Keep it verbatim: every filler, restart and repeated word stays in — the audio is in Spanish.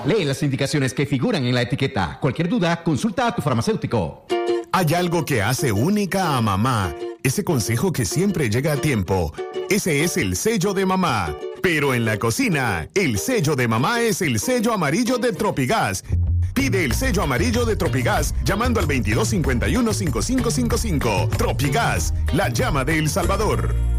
Lee las indicaciones que figuran en la etiqueta. Cualquier duda, consulta a tu farmacéutico. Hay algo que hace única a mamá. Ese consejo que siempre llega a tiempo. Ese es el sello de mamá. Pero en la cocina, el sello de mamá es el sello amarillo de Tropigas. Pide el sello amarillo de Tropigas llamando al veintidós cincuenta y uno, cincuenta y cinco cincuenta y cinco. Tropigas, la llama de El Salvador.